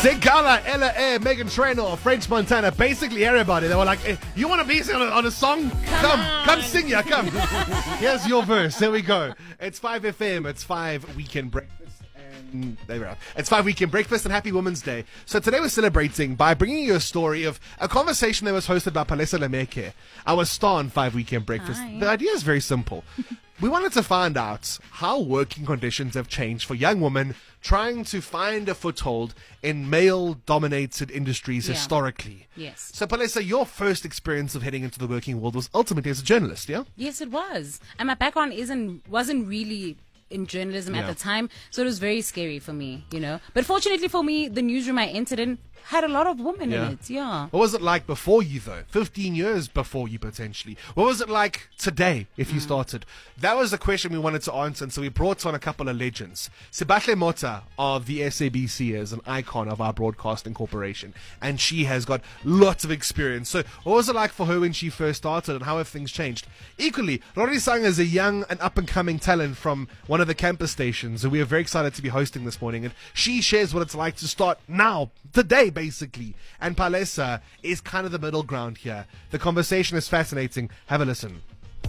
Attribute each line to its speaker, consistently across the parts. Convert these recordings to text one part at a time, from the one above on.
Speaker 1: Zegala, Ella Air, Megan Trainor, French Montana, basically everybody. They were like, you want to be on a song? Come sing ya, come. Here's your verse. There we go. It's 5FM. It's 5 Weekend Breakfast. And there we are. It's 5 Weekend Breakfast and Happy Women's Day. So today we're celebrating by bringing you a story of a conversation that was hosted by Palesa Lemeke, our star on 5 Weekend Breakfast.
Speaker 2: Hi.
Speaker 1: The idea is very simple. We wanted to find out how working conditions have changed for young women trying to find a foothold in male-dominated industries historically.
Speaker 2: Yes.
Speaker 1: So, Palesa, your first experience of heading into the working world was ultimately as a journalist, yeah?
Speaker 2: Yes, it was. And my background wasn't really in journalism at the time, so it was very scary for me, you know. But fortunately for me, the newsroom I entered in had a lot of women in it,
Speaker 1: What was it like before you, though? 15 years before you, potentially. What was it like today, if you started? That was the question we wanted to answer, and so we brought on a couple of legends. Sibahle Mota of the SABC is an icon of our broadcasting corporation, and she has got lots of experience. So what was it like for her when she first started, and how have things changed? Equally, Rorisang is a young and up-and-coming talent from one of the campus stations, and we are very excited to be hosting this morning, and she shares what it's like to start now, today, basically. And Palesa is kind of the middle ground here. The conversation is fascinating. Have a listen.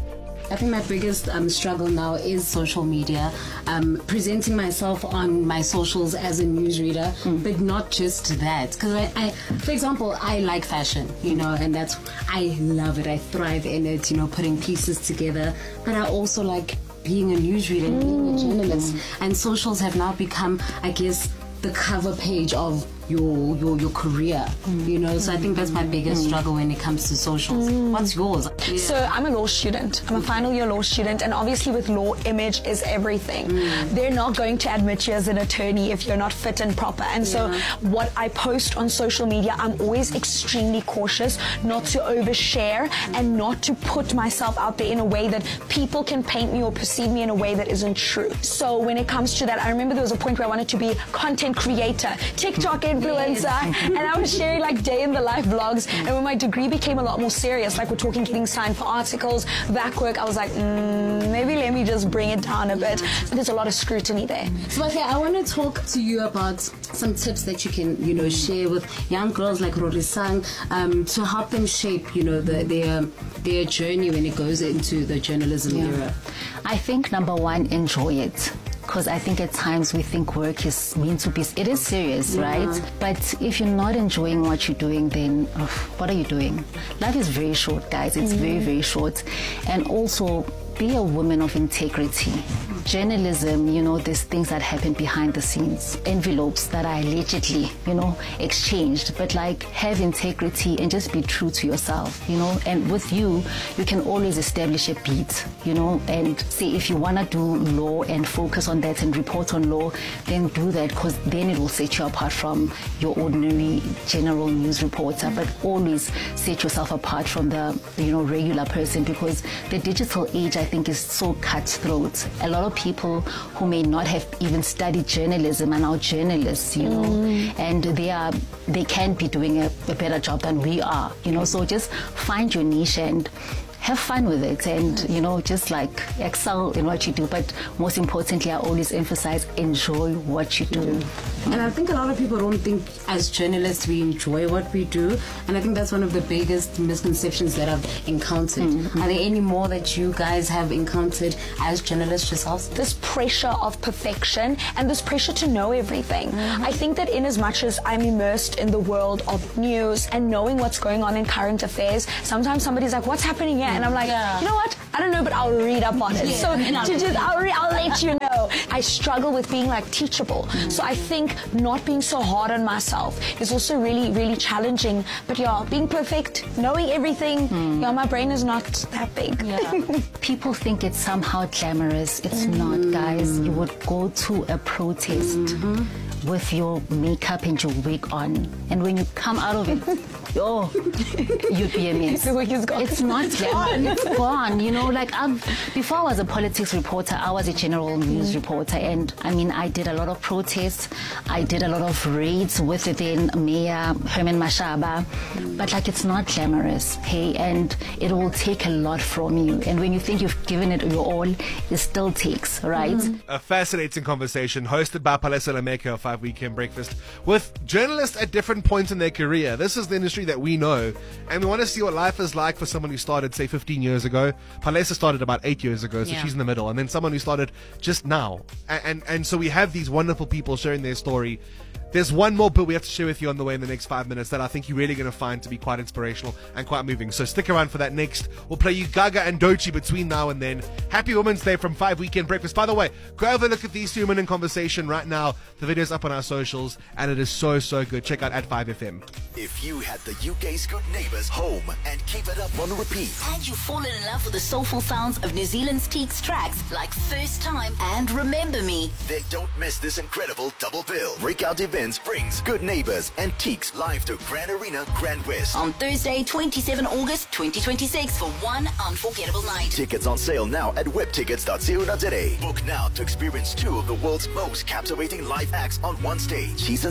Speaker 3: I think my biggest struggle now is social media, presenting myself on my socials as a newsreader, but not just that. Because I, for example, I like fashion, you know, and I love it. I thrive in it, you know, putting pieces together. But I also like being a newsreader and being a journalist. And socials have now become, I guess, the cover page of your career, you know. So I think that's my biggest struggle when it comes to socials. What's yours?
Speaker 4: So I'm a law student. I'm a final year law student, and obviously with law, image is everything. They're not going to admit you as an attorney if you're not fit and proper. And so what I post on social media, I'm always extremely cautious not to overshare and not to put myself out there in a way that people can paint me or perceive me in a way that isn't true. So when it comes to that, I remember there was a point where I wanted to be content creator, TikTok influencer, and I was sharing like day in the life vlogs. And when my degree became a lot more serious, like we're talking getting signed for articles, VAC work, I was like, maybe let me just bring it down a bit. But there's a lot of scrutiny there.
Speaker 3: So okay, I want to talk to you about some tips that you can, you know, share with young girls like Rorisang, to help them shape, you know, their journey when it goes into the journalism era.
Speaker 5: I think number one, enjoy it. Because I think at times we think work is meant to be, it is serious, right? But if you're not enjoying what you're doing, then what are you doing? Life is very short, guys. It's very, very short. And also, be a woman of integrity. Journalism, you know, there's things that happen behind the scenes, envelopes that are allegedly, you know, exchanged, but like have integrity and just be true to yourself, you know. And with you can always establish a beat, you know, and say if you want to do law and focus on that and report on law, then do that, because then it will set you apart from your ordinary general news reporter. But always set yourself apart from the, you know, regular person, because the digital age, I think, is so cutthroat. A lot of people who may not have even studied journalism are now journalists, you know, and they can be doing a better job than we are, you know. So just find your niche and have fun with it, and you know, just like excel in what you do. But most importantly, I always emphasize enjoy what you do.
Speaker 3: And I think a lot of people don't think as journalists we enjoy what we do, and I think that's one of the biggest misconceptions that I've encountered. Are there any more that you guys have encountered as journalists yourselves?
Speaker 4: This pressure of perfection and this pressure to know everything. I think that in as much as I'm immersed in the world of news and knowing what's going on in current affairs, sometimes somebody's like, what's happening here? And I'm like, you know what? I don't know, but I'll read up on it. So I'll let you know. I struggle with being like teachable. So I think not being so hard on myself is also really, really challenging. But yeah, being perfect, knowing everything, yeah, my brain is not that big.
Speaker 5: People think it's somehow glamorous. It's not, guys. You would go to a protest with your makeup and your wig on, and when you come out of it, oh, you'd be amazed.
Speaker 4: The wig is gone.
Speaker 5: It's not gone. It's gone. You know, like before I was a politics reporter, I was a general news reporter, and I mean, I did a lot of protests. I did a lot of raids with then Mayor Herman Mashaba, but like it's not glamorous, hey, and it will take a lot from you. And when you think you've given it your all, it still takes, right?
Speaker 1: A fascinating conversation hosted by Palesa Lameka of 5 Weekend Breakfast with journalists at different points in their career. This is the industry that we know, and we want to see what life is like for someone who started, say, 15 years ago. Palesa started about 8 years ago, so she's in the middle, and then someone who started just now. And so we have these wonderful people sharing their story. There's one more bit we have to share with you on the way in the next 5 minutes that I think you're really going to find to be quite inspirational and quite moving. So stick around for that next. We'll play you Gaga and Doechii between now and then. Happy Women's Day from 5 Weekend Breakfast. By the way, go have a look at these two women in conversation right now. The video's up on our socials, and it is so, so good. Check out at 5FM.
Speaker 6: If you had the UK's Good Neighbours home and keep it up on repeat,
Speaker 7: and you've fallen in love with the soulful sounds of New Zealand's Teaks tracks like First Time and Remember Me,
Speaker 6: then don't miss this incredible double bill. Breakout Events brings Good Neighbours and Teaks live to Grand Arena, Grand West
Speaker 7: on Thursday, 27 August 2026 for one unforgettable night.
Speaker 6: Tickets on sale now at webtickets.co.za. Book now to experience two of the world's most captivating live acts on one stage.